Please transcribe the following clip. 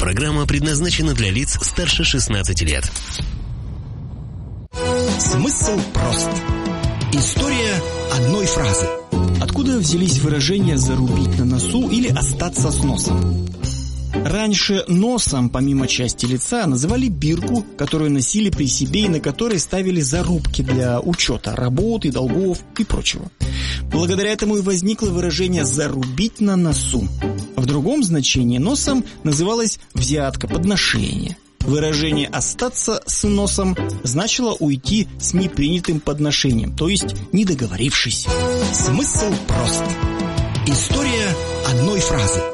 программа предназначена для лиц старше 16 лет. Смысл прост. История одной фразы. Откуда взялись выражения «зарубить на носу» или «остаться с носом»? Раньше носом, помимо части лица, называли бирку, которую носили при себе и на которой ставили зарубки для учета работы, долгов и прочего. Благодаря этому и возникло выражение «зарубить на носу». В другом значении носом называлась взятка, подношение. Выражение «остаться с носом» значило уйти с непринятым подношением, то есть не договорившись. Смысл прост. История одной фразы.